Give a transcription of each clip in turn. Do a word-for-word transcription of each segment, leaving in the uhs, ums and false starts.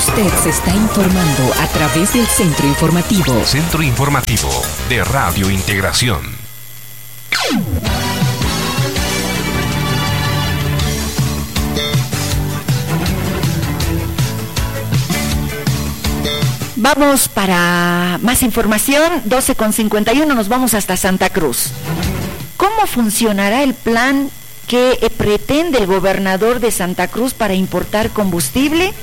Usted se está informando a través del Centro Informativo. Centro Informativo de Radio Integración. Vamos para más información, doce con cincuenta y uno, nos vamos hasta Santa Cruz. ¿Cómo funcionará el plan que pretende el gobernador de Santa Cruz para importar combustible?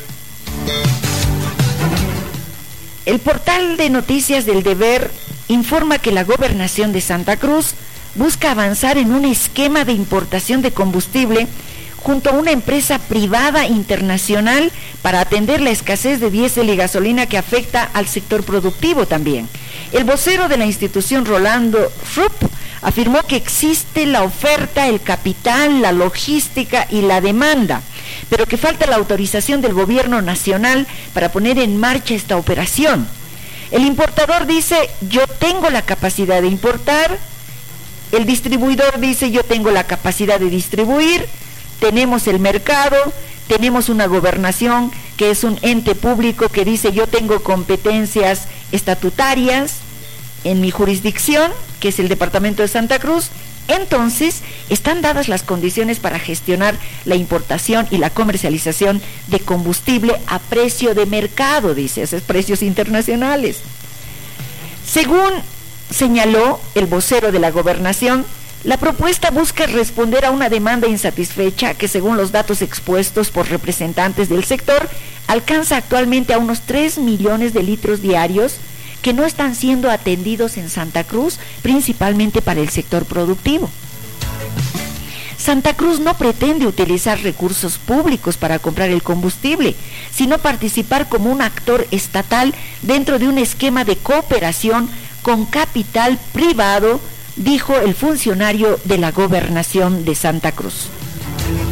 El portal de noticias del Deber informa que la gobernación de Santa Cruz busca avanzar en un esquema de importación de combustible junto a una empresa privada internacional para atender la escasez de diésel y gasolina que afecta al sector productivo también. El vocero de la institución, Rolando Rupp, afirmó que existe la oferta, el capital, la logística y la demanda, pero que falta la autorización del gobierno nacional para poner en marcha esta operación. El importador dice: yo tengo la capacidad de importar, el distribuidor dice: yo tengo la capacidad de distribuir, tenemos el mercado, tenemos una gobernación que es un ente público que dice: yo tengo competencias estatutarias en mi jurisdicción, que es el departamento de Santa Cruz. Entonces, están dadas las condiciones para gestionar la importación y la comercialización de combustible a precio de mercado, dice, esos precios internacionales. Según señaló el vocero de la gobernación, la propuesta busca responder a una demanda insatisfecha que, según los datos expuestos por representantes del sector, alcanza actualmente a unos tres millones de litros diarios que no están siendo atendidos en Santa Cruz, principalmente para el sector productivo. Santa Cruz no pretende utilizar recursos públicos para comprar el combustible, sino participar como un actor estatal dentro de un esquema de cooperación con capital privado, dijo el funcionario de la gobernación de Santa Cruz.